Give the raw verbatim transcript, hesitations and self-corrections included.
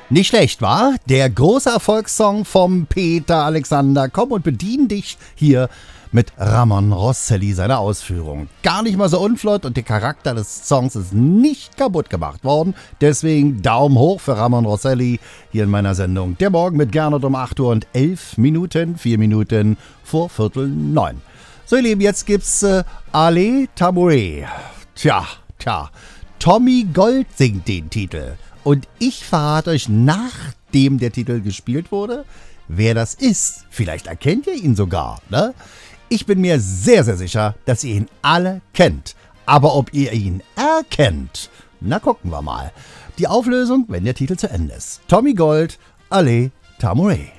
Nicht schlecht, war? Der große Erfolgssong vom Peter Alexander. Komm und bedien dich hier mit Ramon Rosselli, seiner Ausführung. Gar nicht mal so unflott und der Charakter des Songs ist nicht kaputt gemacht worden. Deswegen Daumen hoch für Ramon Rosselli hier in meiner Sendung. Der Morgen mit Gernot um acht Uhr und elf Minuten, vier Minuten vor Viertel neun. So ihr Lieben, jetzt gibt's äh, Ale Tambouré. Tja, tja, Tommy Gold singt den Titel. Und ich verrate euch, nachdem der Titel gespielt wurde, wer das ist. Vielleicht erkennt ihr ihn sogar, ne? Ich bin mir sehr, sehr sicher, dass ihr ihn alle kennt. Aber ob ihr ihn erkennt, na gucken wir mal. Die Auflösung, wenn der Titel zu Ende ist. Tommy Gold, Ale Tambouré.